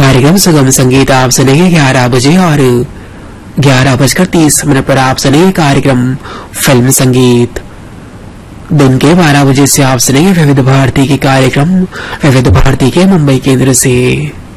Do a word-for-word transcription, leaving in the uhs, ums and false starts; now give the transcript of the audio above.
कार्यक्रम सुगम संगीत आप सुनेंगे ग्यारह बजे और ग्यारह बजकर तीस मिनट पर आप सुनेंगे कार्यक्रम फिल्म संगीत। दिन के बारह बजे से आप सुनेंगे विविध भारती के कार्यक्रम विविध भारती के मुंबई केंद्र से।